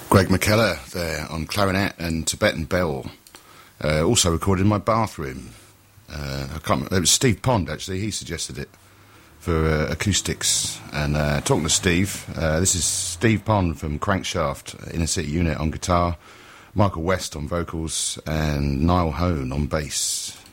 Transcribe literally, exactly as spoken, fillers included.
Greg McKellar there on clarinet and Tibetan bell. Uh, also recorded in my bathroom. Uh, I can't remember. It was Steve Pond, actually. He suggested it for uh, acoustics. And uh, talking to Steve, uh, this is Steve Pond from Crankshaft, Inner City Unit on guitar, Michael West on vocals, and Niall Hone on bass.